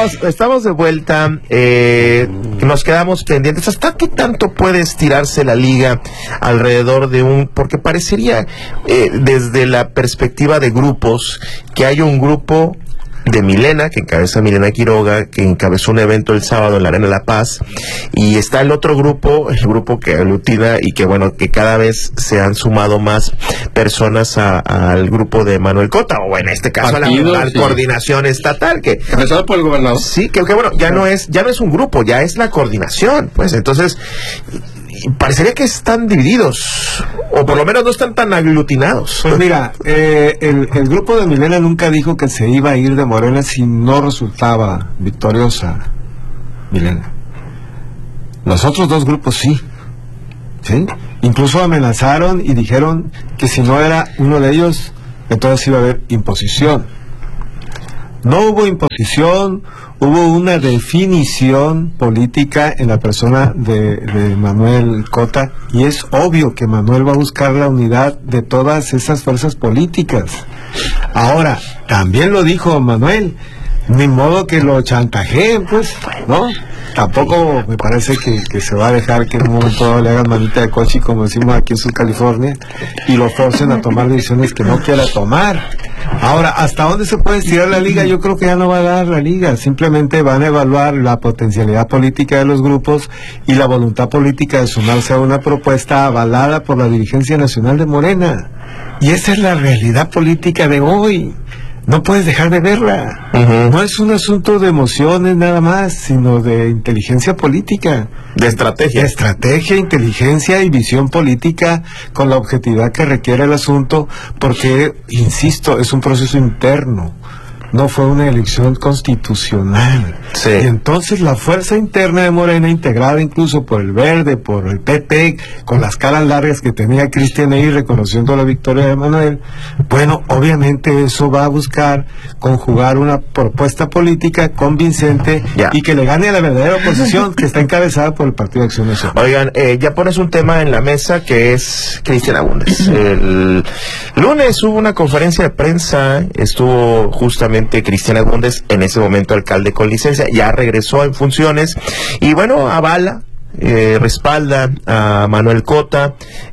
Estamos de vuelta. Nos quedamos pendientes. ¿Hasta qué tanto puede estirarse la liga alrededor de porque parecería, desde la perspectiva de grupos, que hay un grupo de Milena, que encabeza Milena Quiroga, que encabezó un evento el sábado en la Arena La Paz, y está el otro grupo, el grupo que aglutina y que bueno, que cada vez se han sumado más personas al grupo de Manuel Cota, o en este caso partido, a la coordinación estatal, que empezado por el gobernador. Sí, que bueno, ya no es un grupo, ya es la coordinación, pues entonces parecería que están divididos, o por lo menos no están tan aglutinados. Pues mira, el grupo de Milena nunca dijo que se iba a ir de Morena si no resultaba victoriosa Milena. Los otros dos grupos sí. Incluso amenazaron y dijeron que si no era uno de ellos, entonces iba a haber imposición. No hubo imposición, hubo una definición política en la persona de Manuel Cota, y es obvio que Manuel va a buscar la unidad de todas esas fuerzas políticas. Ahora, también lo dijo Manuel, ni modo que lo chantajeen, pues, ¿no? Tampoco me parece que se va a dejar que en un momento dado le hagan manita de coche, como decimos aquí en Sur California, y lo forcen a tomar decisiones que no quiera tomar. Ahora, ¿hasta dónde se puede estirar la liga? Yo creo que ya no va a dar la liga. Simplemente van a evaluar la potencialidad política de los grupos y la voluntad política de sumarse a una propuesta avalada por la dirigencia nacional de Morena. Y esa es la realidad política de hoy. No puedes dejar de verla. No es un asunto de emociones nada más, sino de inteligencia política. De estrategia. De estrategia, inteligencia y visión política con la objetividad que requiere el asunto, porque, insisto, es un proceso interno. No fue una elección constitucional. Sí. Y entonces la fuerza interna de Morena, integrada incluso por el Verde, por el PP, con las caras largas que tenía Cristian ahí reconociendo la victoria de Manuel, bueno, obviamente eso va a buscar conjugar una propuesta política convincente y que le gane a la verdadera oposición, que está encabezada por el Partido de Acción Nacional. Oigan, ya pones un tema en la mesa que es Cristian Agúndez. El lunes hubo una conferencia de prensa, estuvo justamente Cristian Agúndez, en ese momento alcalde con licencia, ya regresó en funciones y bueno, avala, respalda a Manuel Cota.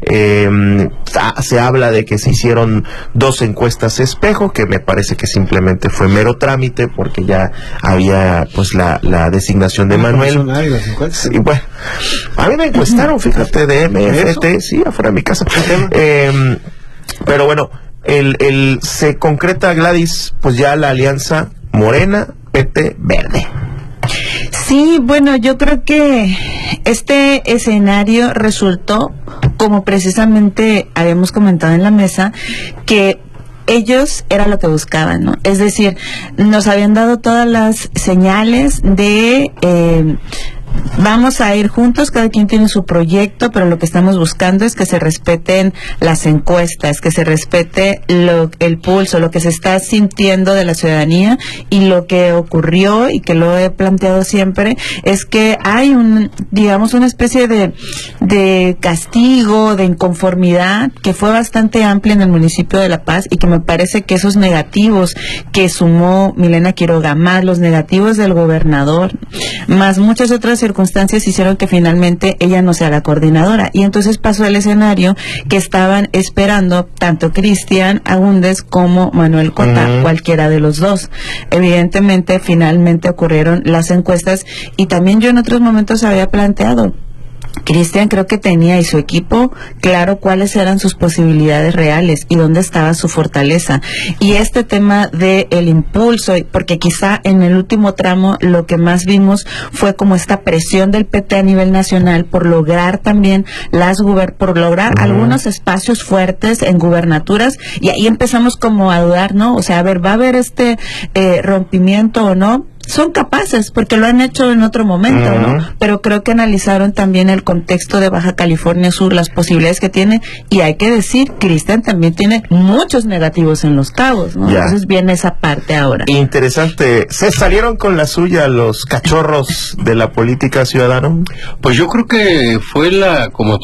Se habla de que se hicieron 2 encuestas espejo, que me parece que simplemente fue mero trámite porque ya había pues la designación de Manuel. Y bueno, a mí me encuestaron, fíjate, de MFT, sí, afuera de mi casa. Pero bueno, se concreta, Gladys, pues ya la alianza Morena, PT, Verde. Sí, bueno, yo creo que este escenario resultó, como precisamente habíamos comentado en la mesa, que ellos era lo que buscaban, ¿no? Es decir, nos habían dado todas las señales de vamos a ir juntos, cada quien tiene su proyecto, pero lo que estamos buscando es que se respeten las encuestas, que se respete el pulso, lo que se está sintiendo de la ciudadanía, y lo que ocurrió, y que lo he planteado siempre, es que hay digamos, una especie de castigo, de inconformidad, que fue bastante amplia en el municipio de La Paz, y que me parece que esos negativos que sumó Milena Quiroga, más los negativos del gobernador, más muchas otras circunstancias, hicieron que finalmente ella no sea la coordinadora, y entonces pasó el escenario que estaban esperando tanto Cristian Agúndez como Manuel Cota, cualquiera de los dos. Evidentemente, finalmente ocurrieron las encuestas, y también yo en otros momentos había planteado, Cristian creo que tenía, y su equipo, claro cuáles eran sus posibilidades reales y dónde estaba su fortaleza. Y este tema de el impulso, porque quizá en el último tramo lo que más vimos fue como esta presión del PT a nivel nacional por lograr también algunos espacios fuertes en gubernaturas, y ahí empezamos como a dudar, ¿no? O sea, a ver, ¿va a haber este rompimiento o no? Son capaces, porque lo han hecho en otro momento, ¿no? Pero creo que analizaron también el contexto de Baja California Sur, las posibilidades que tiene, y hay que decir, Cristian también tiene muchos negativos en Los Cabos, ¿no? Entonces viene esa parte ahora. Interesante. ¿Se salieron con la suya los cachorros de la política ciudadana? Pues yo creo que fue como todas las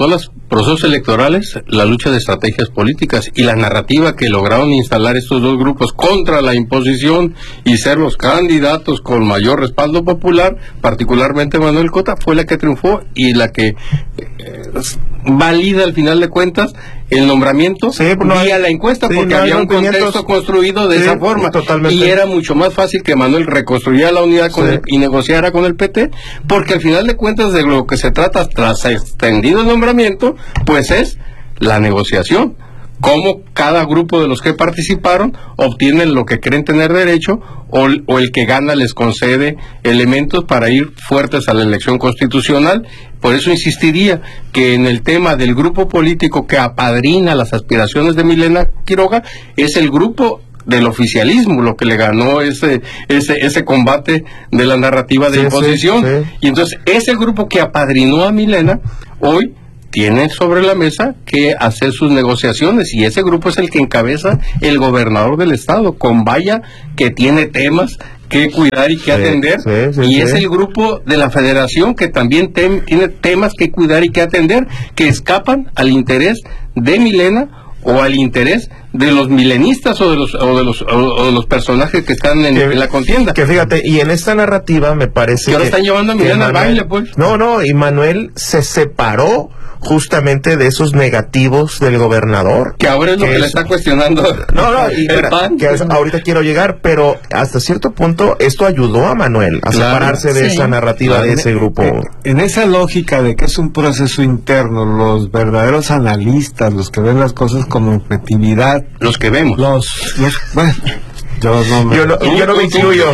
procesos electorales, la lucha de estrategias políticas y la narrativa que lograron instalar estos dos grupos contra la imposición y ser los candidatos con mayor respaldo popular, particularmente Manuel Cota, fue la que triunfó y la que valida al final de cuentas el nombramiento vía la encuesta, porque había un contexto construido de esa forma, y era mucho más fácil que Manuel reconstruyera la unidad y negociara con el PT, porque al final de cuentas de lo que se trata tras extendido el nombramiento, pues es la negociación, cómo cada grupo de los que participaron obtienen lo que creen tener derecho, o el que gana les concede elementos para ir fuertes a la elección constitucional. Por eso insistiría que en el tema del grupo político que apadrina las aspiraciones de Milena Quiroga es el grupo del oficialismo lo que le ganó ese combate de la narrativa de imposición. Y entonces ese grupo que apadrinó a Milena hoy tiene sobre la mesa que hacer sus negociaciones, y ese grupo es el que encabeza el gobernador del estado, con vaya que tiene temas que cuidar y que atender, y es el grupo de la federación que también tiene temas que cuidar y que atender, que escapan al interés de Milena o al interés de los milenistas o de los personajes que están en la contienda. Que fíjate, y en esta narrativa me parece que ahora están llevando a Milena al baile, pues. No, y Manuel se separó justamente de esos negativos del gobernador. Que ahora es lo que le está cuestionando. Ahorita quiero llegar, pero hasta cierto punto esto ayudó a Manuel a separarse de esa narrativa de ese grupo. En esa lógica de que es un proceso interno, los verdaderos analistas, los que ven las cosas con objetividad, los que vemos. Bueno, yo no me incluyo.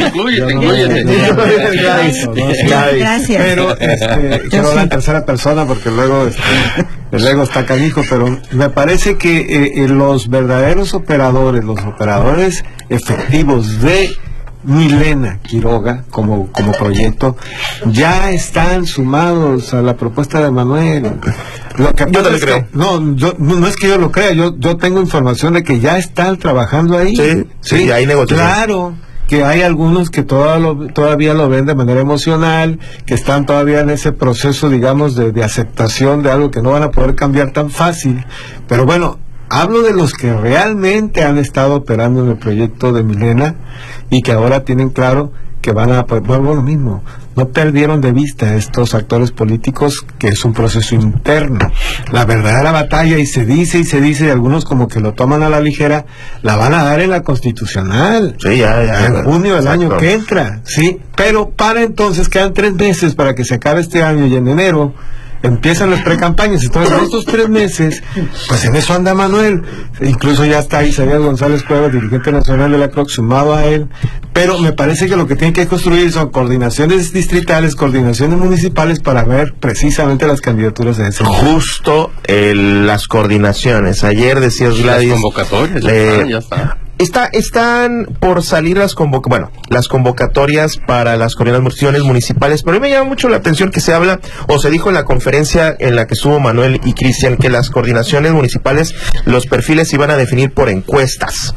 Gracias. Pero quiero la tercera persona porque luego el ego está canijo, pero me parece que los verdaderos operadores, los operadores efectivos de Milena Quiroga como proyecto ya están sumados a la propuesta de Manuel. Lo que yo no le creo. No es que yo lo crea, yo tengo información de que ya están trabajando ahí. Sí, hay negociaciones. Claro, que hay algunos que todavía lo ven de manera emocional, que están todavía en ese proceso, digamos, de aceptación de algo que no van a poder cambiar tan fácil. Pero bueno, hablo de los que realmente han estado operando en el proyecto de Milena y que ahora tienen claro que van a, pues, vuelvo a lo mismo, no perdieron de vista estos actores políticos que es un proceso interno. La verdadera batalla, y se dice, y algunos como que lo toman a la ligera, la van a dar en la constitucional. Sí, ya. En junio del año que entra, sí. Pero para entonces quedan 3 meses para que se acabe este año, y en enero empiezan las precampañas. Entonces en estos 3 meses, pues en eso anda Manuel. Incluso ya está Isaías González Cuevas, dirigente nacional de la CROC, sumado a él. Pero me parece que lo que tienen que construir son coordinaciones distritales, coordinaciones municipales, para ver precisamente las candidaturas de ese momento. Justo las coordinaciones. Ayer decías, Gladys, las convocatorias ya está. Están por salir las convocatorias para las coordinaciones municipales, pero a mí me llama mucho la atención que se habla, o se dijo en la conferencia en la que estuvo Manuel y Cristian, que las coordinaciones municipales, los perfiles se iban a definir por encuestas.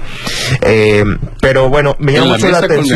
Pero bueno, me llama mucho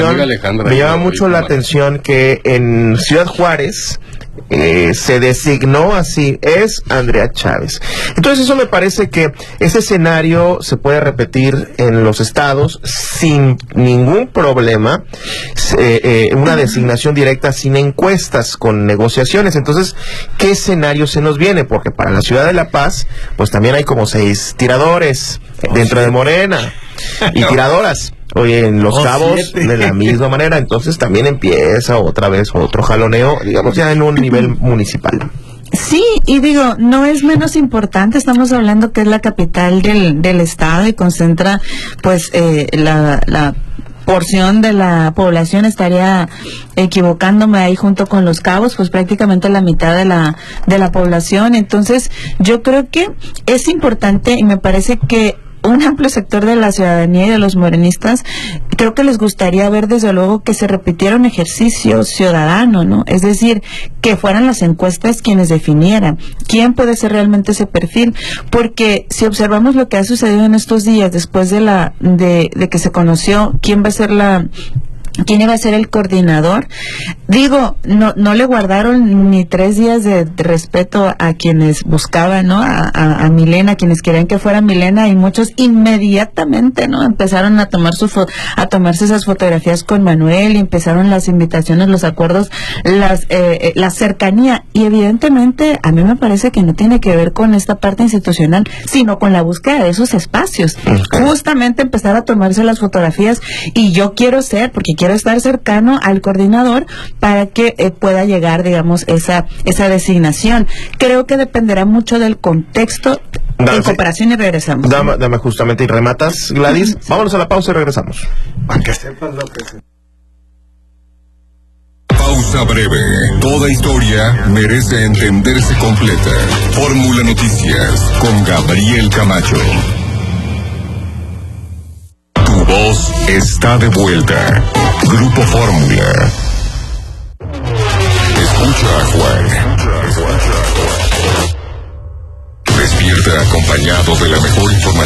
la atención que en Ciudad Juárez se designó así, es Andrea Chávez. Entonces eso me parece que ese escenario se puede repetir en los estados sin ningún problema, una designación directa sin encuestas, con negociaciones. Entonces, ¿qué escenario se nos viene? Porque para la ciudad de La Paz, pues también hay como 6 tiradores dentro de Morena y tiradoras. Oye, en Los Cabos, de la misma manera. Entonces también empieza otra vez otro jaloneo, digamos, ya en un nivel municipal. Sí, y digo, no es menos importante, estamos hablando que es la capital del estado y concentra, pues, la porción de la población, estaría equivocándome ahí junto con Los Cabos, pues prácticamente la mitad de la población. Entonces, yo creo que es importante, y me parece que un amplio sector de la ciudadanía y de los morenistas, creo que les gustaría ver desde luego que se repitiera un ejercicio ciudadano, ¿no? Es decir, que fueran las encuestas quienes definieran quién puede ser realmente ese perfil, porque si observamos lo que ha sucedido en estos días, después de que se conoció quién iba a ser el coordinador, Digo, no le guardaron ni 3 días de respeto a quienes buscaban, ¿no? A Milena, quienes querían que fuera Milena, y muchos inmediatamente, ¿no? Empezaron a tomarse esas fotografías con Manuel, y empezaron las invitaciones, los acuerdos, la cercanía, y evidentemente a mí me parece que no tiene que ver con esta parte institucional, sino con la búsqueda de esos espacios. Justamente empezar a tomarse las fotografías, y yo quiero estar cercano al coordinador para que pueda llegar, digamos, esa designación. Creo que dependerá mucho del contexto de cooperación, y regresamos. Dame justamente, y rematas, Gladys. Vámonos a la pausa y regresamos. Para que sepas lo que se... Pausa breve. Toda historia merece entenderse completa. Fórmula Noticias con Gabriel Camacho. Tu voz está de vuelta. Grupo Fórmula. Escucha a Juan. Despierta acompañado de la mejor información.